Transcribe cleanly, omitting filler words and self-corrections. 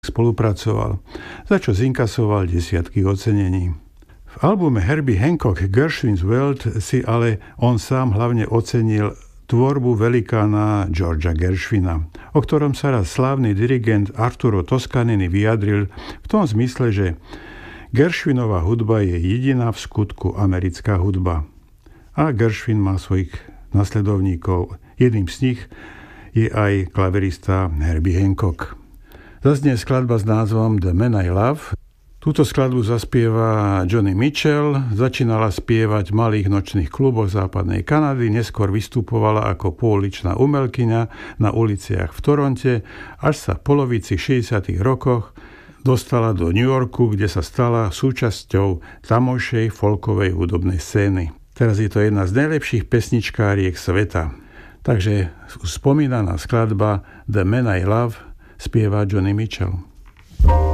spolupracoval, za čo zinkasoval desiatky ocenení. V albume Herbie Hancock Gershwin's World si ale on sám hlavne ocenil tvorbu velikána Georgea Gershwina, o ktorom sa raz slávny dirigent Arturo Toscanini vyjadril v tom zmysle, že Gershwinová hudba je jediná v skutku americká hudba. A Gershwin má svojich nasledovníkov. Jedným z nich je aj klavirista Herbie Hancock. Zaznie skladba s názvom The Man I Love. Túto skladbu zaspieva Joni Mitchell, začínala spievať v malých nočných kluboch západnej Kanady, neskôr vystupovala ako pouličná umelkyňa na uliciach v Toronte, až sa v polovici 60. rokoch dostala do New Yorku, kde sa stala súčasťou tamojšej folkovej hudobnej scény. Teraz je to jedna z najlepších pesničkáriek sveta. Takže spomínaná skladba The Man I Love spieva Joni Mitchell.